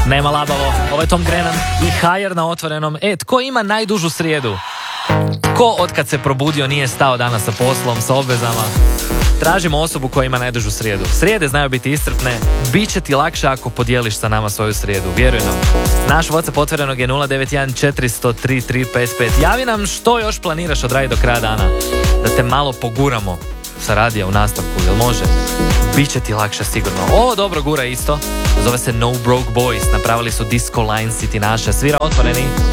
Nema labavo, ovo je Tom Grennan i Higher na Otvorenom. Tko ima najdužu srijedu? Ko otkad se probudio nije stao danas sa poslom, sa obvezama? Tražimo osobu koja ima najdužu srijedu. Srijede znaju biti iscrpne, bit će ti lakše ako podijeliš sa nama svoju srijedu, vjeruj nam. Naš WhatsApp Otvorenog je 091 400 3355. Javi nam što još planiraš odraditi do kraja dana, da te malo poguramo sa radija u nastavku, jel može? Biće ti lakše sigurno. Ovo dobro gura isto, zove se No Broke Boys, napravili su Disco Line City naše, svira Otvoreni.